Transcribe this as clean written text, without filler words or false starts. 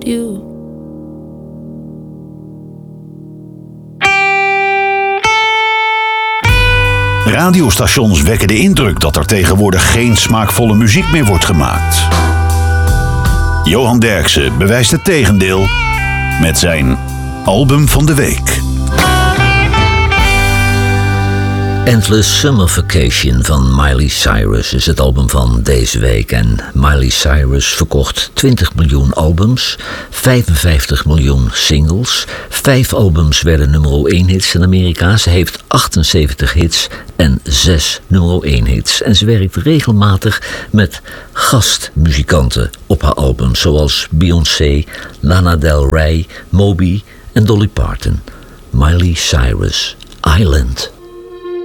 hold you. Radiostations wekken de indruk dat er tegenwoordig geen smaakvolle muziek meer wordt gemaakt. Johan Derksen bewijst het tegendeel met zijn album van de week. Endless Summer Vacation van Miley Cyrus is het album van deze week. En Miley Cyrus verkocht 20 miljoen albums, 55 miljoen singles. 5 albums werden nummer 1 hits in Amerika. Ze heeft 78 hits en 6 nummer 1 hits. En ze werkt regelmatig met gastmuzikanten op haar albums, zoals Beyoncé, Lana Del Rey, Moby en Dolly Parton. Miley Cyrus, Island.